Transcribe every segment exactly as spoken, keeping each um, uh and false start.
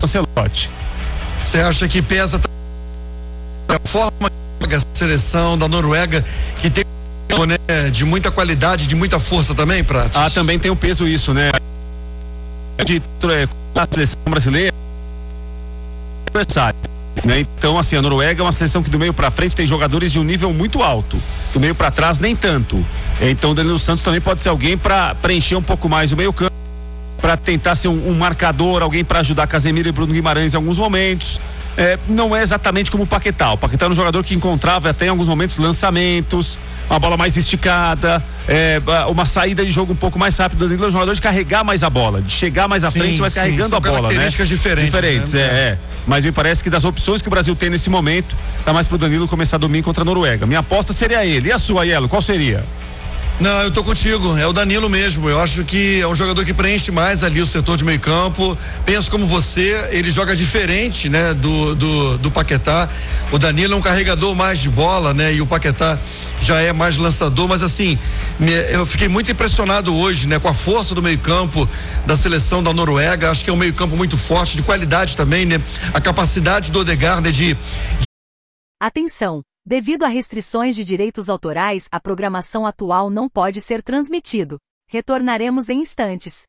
Ancelotti. Você acha que pesa a forma da seleção da Noruega, que tem, né, de muita qualidade, de muita força também, Prates? Ah, também tem um peso isso, né? De a seleção brasileira, né? Então, assim, a Noruega é uma seleção que do meio pra frente tem jogadores de um nível muito alto, do meio pra trás nem tanto. Então, o Danilo Santos também pode ser alguém para preencher um pouco mais o meio campo, para tentar ser um, um marcador, alguém para ajudar Casemiro e Bruno Guimarães em alguns momentos. É, não é exatamente como o Paquetá. O Paquetá era um jogador que encontrava até em alguns momentos lançamentos, uma bola mais esticada, é, uma saída de jogo um pouco mais rápido. O Danilo é um jogador de carregar mais a bola, de chegar mais à sim, frente, mas sim, carregando são a bola, características né? diferentes. Diferentes, né? é, é. Mas me parece que das opções que o Brasil tem nesse momento, tá mais pro Danilo começar domingo contra a Noruega. Minha aposta seria ele. E a sua, Yelo, qual seria? Não, eu tô contigo, é o Danilo mesmo. Eu acho que é um jogador que preenche mais ali o setor de meio campo. Penso como você, ele joga diferente, né, do, do, do Paquetá. O Danilo é um carregador mais de bola, né, e o Paquetá já é mais lançador, mas assim, me, eu fiquei muito impressionado hoje, né, com a força do meio campo da seleção da Noruega. Acho que é um meio campo muito forte, de qualidade também, né, a capacidade do Odegaard, né, de... Atenção! Devido a restrições de direitos autorais, a programação atual não pode ser transmitido. Retornaremos em instantes.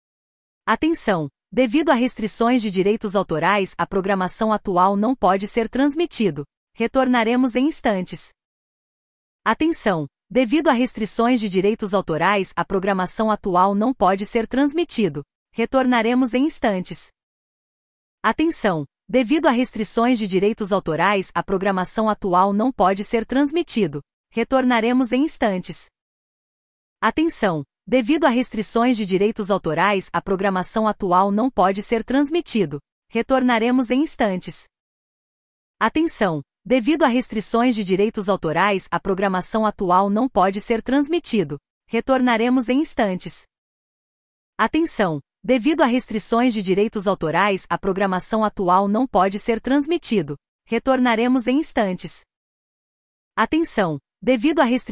Atenção! Devido a restrições de direitos autorais, a programação atual não pode ser transmitido. Retornaremos em instantes. Atenção! Devido a restrições de direitos autorais, a programação atual não pode ser transmitido. Retornaremos em instantes. Atenção! Devido a restrições de direitos autorais, a programação atual não pode ser transmitido. Retornaremos em instantes. Atenção! Devido a restrições de direitos autorais, a programação atual não pode ser transmitido. Retornaremos em instantes. Atenção! Devido a restrições de direitos autorais, a programação atual não pode ser transmitido. Retornaremos em instantes. Atenção! Devido a restrições de direitos autorais, a programação atual não pode ser transmitido. Retornaremos em instantes. Atenção! Devido a restrições